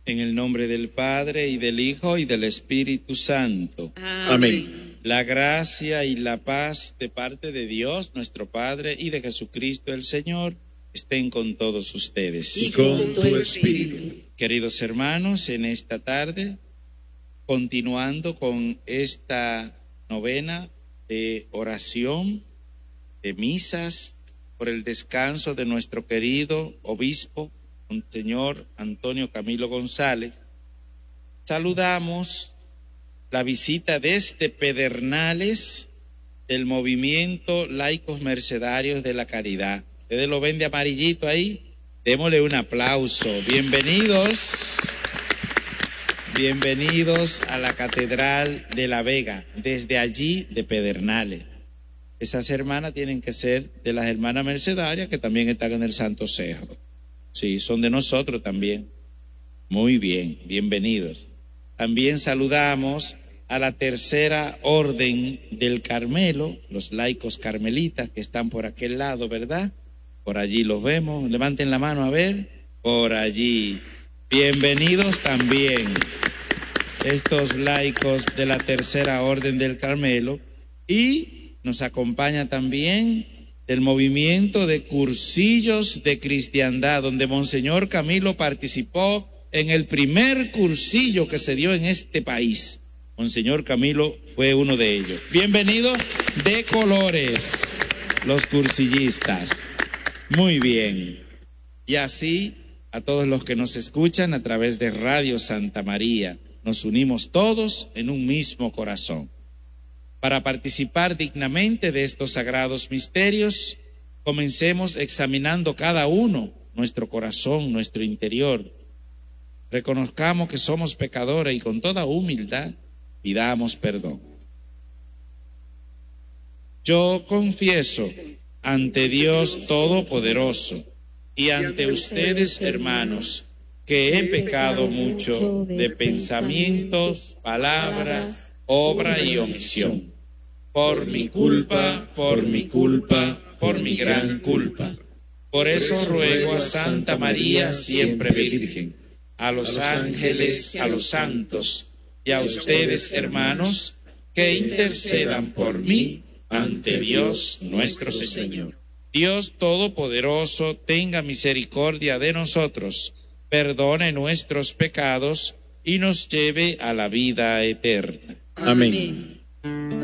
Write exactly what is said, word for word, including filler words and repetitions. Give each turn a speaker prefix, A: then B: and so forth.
A: En el nombre del Padre, y del Hijo, y del Espíritu Santo.
B: Amén.
A: La gracia y la paz de parte de Dios, nuestro Padre, y de Jesucristo el Señor, estén con todos ustedes.
B: Y con tu espíritu.
A: Queridos hermanos, en esta tarde, continuando con esta novena de oración, de misas, por el descanso de nuestro querido obispo, Monseñor Antonio Camilo González, saludamos la visita desde Pedernales del movimiento Laicos Mercedarios de la Caridad. Ustedes lo ven de amarillito ahí, démosle un aplauso. Bienvenidos, bienvenidos a la Catedral de la Vega, desde allí de Pedernales. Esas hermanas tienen que ser de las hermanas mercedarias que también están en el Santo Cerro. Sí, son de nosotros también. Muy bien, bienvenidos. También saludamos a la tercera orden del Carmelo, los laicos carmelitas que están por aquel lado, ¿verdad? Por allí los vemos. Levanten la mano a ver. Por allí. Bienvenidos también estos laicos de la tercera orden del Carmelo. Y nos acompaña también del movimiento de cursillos de cristiandad, donde Monseñor Camilo participó en el primer cursillo que se dio en este país. Monseñor Camilo fue uno de ellos. Bienvenidos de colores, los cursillistas. Muy bien. Y así, a todos los que nos escuchan a través de Radio Santa María, nos unimos todos en un mismo corazón. Para participar dignamente de estos sagrados misterios, comencemos examinando cada uno nuestro corazón, nuestro interior. Reconozcamos que somos pecadores y con toda humildad pidamos perdón. Yo confieso ante Dios Todopoderoso y ante ustedes, hermanos, que he pecado mucho de pensamientos, palabras, obra y omisión. Por mi culpa, por mi culpa, por mi gran culpa. Por eso ruego a Santa María, siempre Virgen, a los ángeles, a los santos y a ustedes, hermanos, que intercedan por mí ante Dios nuestro Señor. Dios Todopoderoso, tenga misericordia de nosotros, perdone nuestros pecados y nos lleve a la vida eterna.
B: Amén.